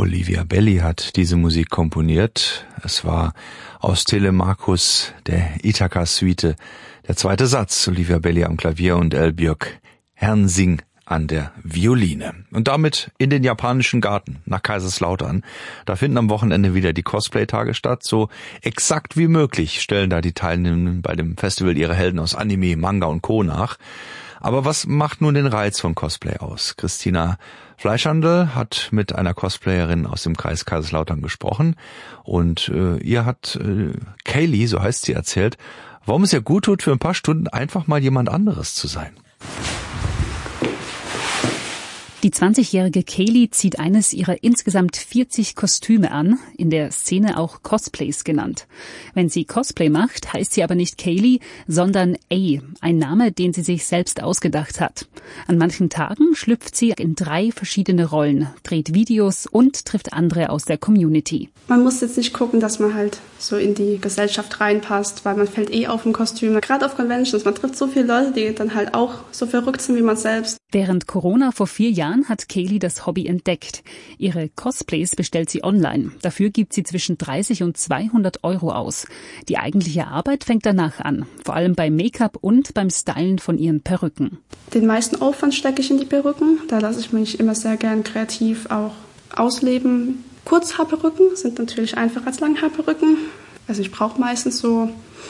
Olivia Belli hat diese Musik komponiert. Es war aus Telemachus, der Ithaka-Suite, der zweite Satz. Olivia Belli am Klavier und Elbjörg Hernsing an der Violine. Und damit in den japanischen Garten nach Kaiserslautern. Da finden am Wochenende wieder die Cosplay-Tage statt. So exakt wie möglich stellen da die Teilnehmenden bei dem Festival ihre Helden aus Anime, Manga und Co. nach. Aber was macht nun den Reiz von Cosplay aus? Christina Fleischhandel hat mit einer Cosplayerin aus dem Kreis Kaiserslautern gesprochen und ihr hat Kaylee, so heißt sie, erzählt, warum es ihr gut tut, für ein paar Stunden einfach mal jemand anderes zu sein. Die 20-jährige Kaylee zieht eines ihrer insgesamt 40 Kostüme an, in der Szene auch Cosplays genannt. Wenn sie Cosplay macht, heißt sie aber nicht Kaylee, sondern A, ein Name, den sie sich selbst ausgedacht hat. An manchen Tagen schlüpft sie in 3 verschiedene Rollen, dreht Videos und trifft andere aus der Community. Man muss jetzt nicht gucken, dass man halt so in die Gesellschaft reinpasst, weil man fällt auf im Kostüm. Gerade auf Conventions, man trifft so viele Leute, die dann halt auch so verrückt sind wie man selbst. Während Corona vor 4 Jahren hat Kaylee das Hobby entdeckt. Ihre Cosplays bestellt sie online. Dafür gibt sie zwischen 30 und 200 Euro aus. Die eigentliche Arbeit fängt danach an, vor allem beim Make-up und beim Stylen von ihren Perücken. Den meisten Aufwand stecke ich in die Perücken. Da lasse ich mich immer sehr gern kreativ auch ausleben. Kurzhaarperücken sind natürlich einfacher als Langhaarperücken. Also ich brauche meistens so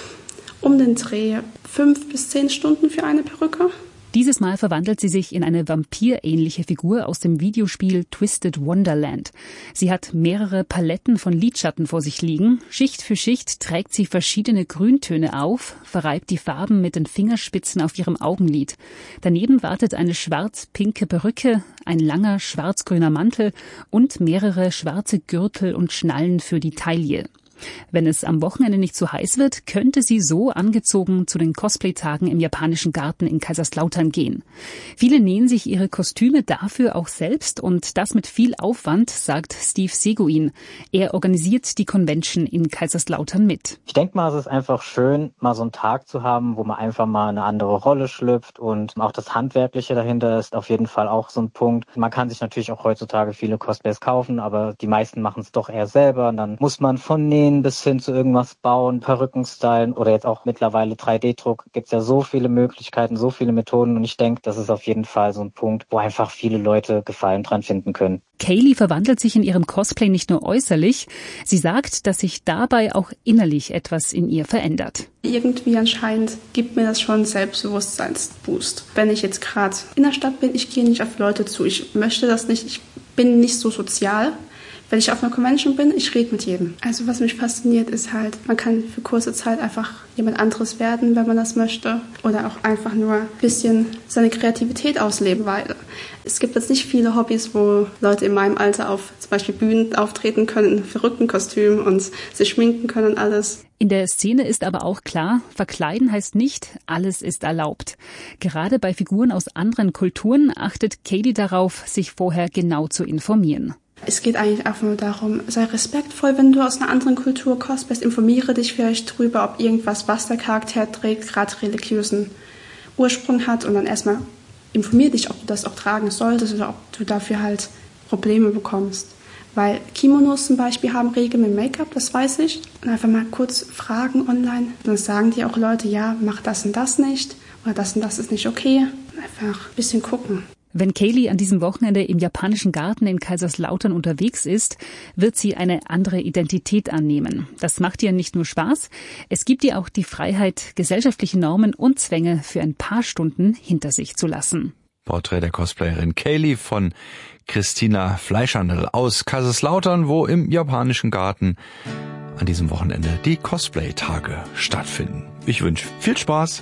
um den Dreh 5 bis 10 Stunden für eine Perücke. Dieses Mal verwandelt sie sich in eine vampirähnliche Figur aus dem Videospiel Twisted Wonderland. Sie hat mehrere Paletten von Lidschatten vor sich liegen. Schicht für Schicht trägt sie verschiedene Grüntöne auf, verreibt die Farben mit den Fingerspitzen auf ihrem Augenlid. Daneben wartet eine schwarz-pinke Perücke, ein langer schwarz-grüner Mantel und mehrere schwarze Gürtel und Schnallen für die Taille. Wenn es am Wochenende nicht zu heiß wird, könnte sie so angezogen zu den Cosplay-Tagen im japanischen Garten in Kaiserslautern gehen. Viele nähen sich ihre Kostüme dafür auch selbst und das mit viel Aufwand, sagt Steve Seguin. Er organisiert die Convention in Kaiserslautern mit. Ich denke mal, es ist einfach schön, mal so einen Tag zu haben, wo man einfach mal eine andere Rolle schlüpft und auch das Handwerkliche dahinter ist auf jeden Fall auch so ein Punkt. Man kann sich natürlich auch heutzutage viele Cosplays kaufen, aber die meisten machen es doch eher selber und dann muss man von nähen bis hin zu irgendwas bauen, Perücken stylen oder jetzt auch mittlerweile 3D-Druck. Gibt es ja so viele Möglichkeiten, so viele Methoden und ich denke, das ist auf jeden Fall so ein Punkt, wo einfach viele Leute Gefallen dran finden können. Kaylee verwandelt sich in ihrem Cosplay nicht nur äußerlich, sie sagt, dass sich dabei auch innerlich etwas in ihr verändert. Irgendwie anscheinend gibt mir das schon Selbstbewusstseinsboost. Wenn ich jetzt gerade in der Stadt bin, ich gehe nicht auf Leute zu, ich möchte das nicht, ich bin nicht so sozial. Wenn ich auf einer Convention bin, ich rede mit jedem. Also was mich fasziniert ist halt, man kann für kurze Zeit einfach jemand anderes werden, wenn man das möchte. Oder auch einfach nur ein bisschen seine Kreativität ausleben, weil es gibt jetzt nicht viele Hobbys, wo Leute in meinem Alter auf zum Beispiel Bühnen auftreten können, in verrückten Kostümen und sich schminken können und alles. In der Szene ist aber auch klar, verkleiden heißt nicht, alles ist erlaubt. Gerade bei Figuren aus anderen Kulturen achtet Kaylee darauf, sich vorher genau zu informieren. Es geht eigentlich einfach nur darum, sei respektvoll, wenn du aus einer anderen Kultur cosplayst, informiere dich vielleicht drüber, ob irgendwas, was der Charakter trägt, gerade religiösen Ursprung hat und dann erstmal informiere dich, ob du das auch tragen solltest oder ob du dafür halt Probleme bekommst. Weil Kimonos zum Beispiel haben Regeln mit Make-up, das weiß ich. Und einfach mal kurz fragen online. Dann sagen dir auch Leute, ja, mach das und das nicht oder das und das ist nicht okay. Und einfach ein bisschen gucken. Wenn Kaylee an diesem Wochenende im japanischen Garten in Kaiserslautern unterwegs ist, wird sie eine andere Identität annehmen. Das macht ihr nicht nur Spaß, es gibt ihr auch die Freiheit, gesellschaftliche Normen und Zwänge für ein paar Stunden hinter sich zu lassen. Porträt der Cosplayerin Kaylee von Christina Fleischhandel aus Kaiserslautern, wo im japanischen Garten an diesem Wochenende die Cosplay-Tage stattfinden. Ich wünsche viel Spaß.